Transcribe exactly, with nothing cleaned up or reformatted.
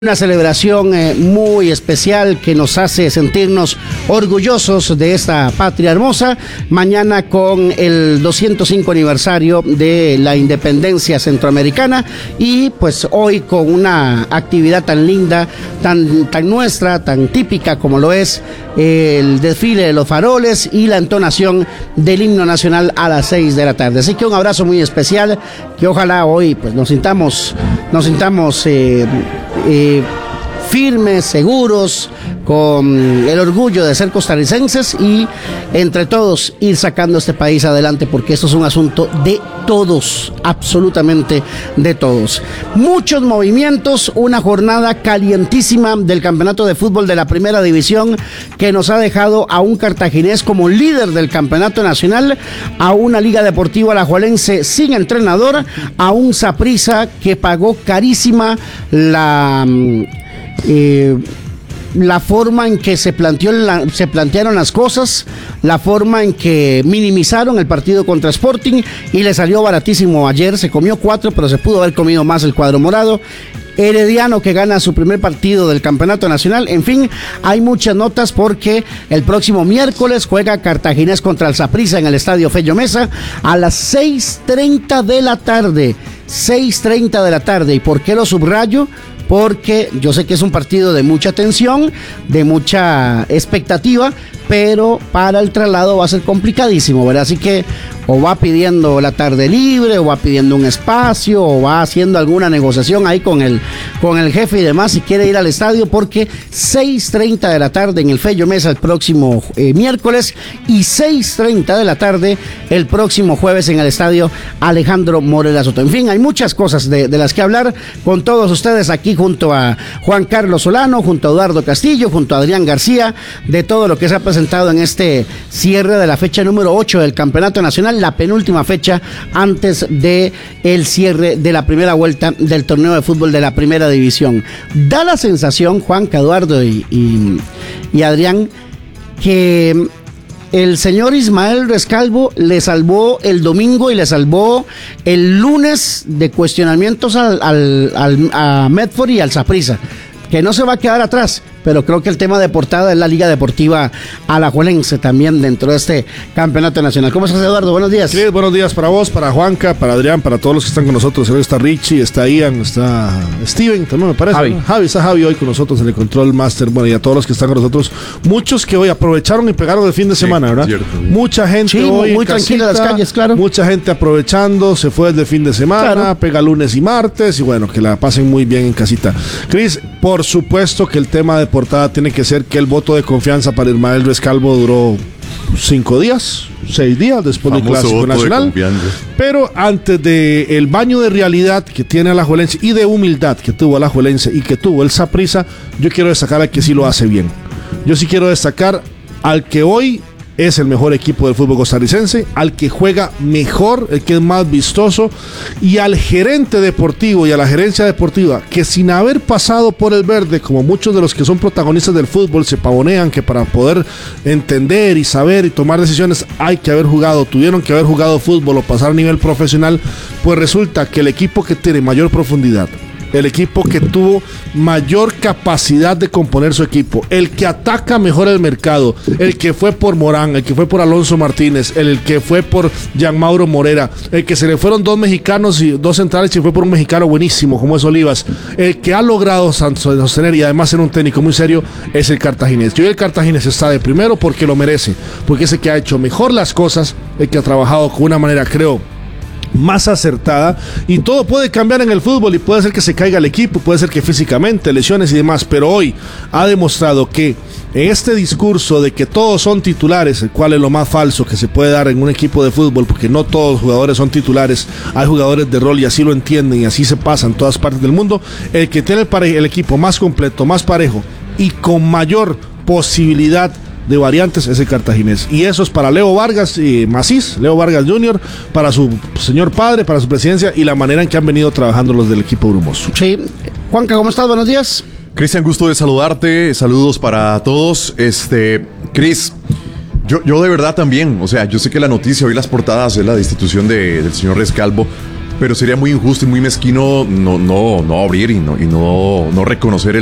Una celebración eh, muy especial que nos hace sentirnos orgullosos de esta patria hermosa. Mañana con el doscientos cinco aniversario de la independencia centroamericana y pues hoy con una actividad tan linda, tan, tan nuestra, tan típica como lo es eh, el desfile de los faroles y la entonación del himno nacional a las seis de la tarde. Así que un abrazo muy especial que ojalá hoy pues nos sintamos, nos sintamos eh, eh, firmes, seguros, con el orgullo de ser costarricenses y entre todos ir sacando este país adelante, porque esto es un asunto de todos, absolutamente de todos. Muchos movimientos, una jornada calientísima del campeonato de fútbol de la primera división que nos ha dejado a un cartaginés como líder del campeonato nacional, a una Liga Deportiva Alajuelense sin entrenador, a un Saprissa que pagó carísima la... Eh, la forma en que se planteó la, se plantearon las cosas, la forma en que minimizaron el partido contra Sporting y le salió baratísimo ayer. Se comió cuatro, pero se pudo haber comido más el cuadro morado. Herediano que gana su primer partido del campeonato nacional. En fin, hay muchas notas porque el próximo miércoles juega Cartaginés contra el Saprissa en el estadio Fello Mesa a las seis treinta de la tarde. seis treinta de la tarde. ¿Y por qué lo subrayo? Porque yo sé que es un partido de mucha tensión, de mucha expectativa, pero para el traslado va a ser complicadísimo, ¿verdad? Así que o va pidiendo la tarde libre, o va pidiendo un espacio, o va haciendo alguna negociación ahí con el, con el jefe y demás, si quiere ir al estadio, porque seis treinta de la tarde en el Fello Mesa el próximo eh, miércoles y seis treinta de la tarde el próximo jueves en el estadio Alejandro Morera Soto. En fin, hay muchas cosas de, de las que hablar con todos ustedes aquí junto a Juan Carlos Solano, junto a Eduardo Castillo, junto a Adrián García, de todo lo que se ha presentado en este cierre de la fecha número ocho del Campeonato Nacional, la penúltima fecha antes de el cierre de la primera vuelta del torneo de fútbol de la primera división. Da la sensación, Juan, Eduardo y, y, y Adrián, que el señor Ismael Rescalvo le salvó el domingo y le salvó el lunes de cuestionamientos al, al, al, a Medford y al Saprissa, que no se va a quedar atrás, pero creo que el tema de portada es la Liga Deportiva Alajuelense también dentro de este campeonato nacional. ¿Cómo estás, Eduardo? Buenos días. Sí, buenos días para vos, para Juanca, para Adrián, para todos los que están con nosotros. Está Richie, está Ian, está Steven, también me parece. Javi. ¿no? Javi, está Javi hoy con nosotros en el Control Master. Bueno, y a todos los que están con nosotros. Muchos que hoy aprovecharon y pegaron el fin de semana, sí, ¿verdad? Cierto, sí. Mucha gente sí, hoy muy tranquila en las calles, claro. Mucha gente aprovechando, se fue desde fin de semana, claro. Pega lunes y martes, y bueno, que la pasen muy bien en casita. Cris, por supuesto que el tema de portada tiene que ser que el voto de confianza para Ismael Rescalvo duró cinco días, seis días después del Clásico Nacional. De Pero antes de el baño de realidad que tiene Alajuelense y de humildad que tuvo Alajuelense y que tuvo el Saprissa, yo quiero destacar al que sí lo hace bien. Yo sí quiero destacar al que hoy es el mejor equipo del fútbol costarricense, al que juega mejor, el que es más vistoso, y al gerente deportivo y a la gerencia deportiva, que sin haber pasado por el verde, como muchos de los que son protagonistas del fútbol se pavonean que para poder entender y saber y tomar decisiones hay que haber jugado, tuvieron que haber jugado fútbol o pasar a nivel profesional, pues resulta que el equipo que tiene mayor profundidad, el equipo que tuvo mayor capacidad de componer su equipo, el que ataca mejor el mercado, el que fue por Morán, el que fue por Alonso Martínez, el que fue por Jean Mauro Morera, el que se le fueron dos mexicanos y dos centrales y fue por un mexicano buenísimo como es Olivas, el que ha logrado sostener y además ser un técnico muy serio es el Cartaginés. Y hoy el Cartaginés está de primero porque lo merece, porque es el que ha hecho mejor las cosas, el que ha trabajado con una manera, creo, más acertada, y todo puede cambiar en el fútbol y puede ser que se caiga el equipo, puede ser que físicamente, lesiones y demás, pero hoy ha demostrado que en este discurso de que todos son titulares, el cual es lo más falso que se puede dar en un equipo de fútbol, porque no todos los jugadores son titulares, hay jugadores de rol y así lo entienden y así se pasa en todas partes del mundo, el que tiene el, pare- el equipo más completo, más parejo y con mayor posibilidad de variantes es el Cartaginés, y eso es para Leo Vargas y Macís, Leo Vargas junior, para su señor padre, para su presidencia y la manera en que han venido trabajando los del equipo brumoso. Sí, Juanca, ¿cómo estás? Buenos días. Cristian, gusto de saludarte, saludos para todos. Este, Cris, yo, yo de verdad también, o sea, yo sé que la noticia hoy las portadas es la destitución de, del señor Rescalvo, pero sería muy injusto y muy mezquino no, no, no abrir y no, y no, no reconocer el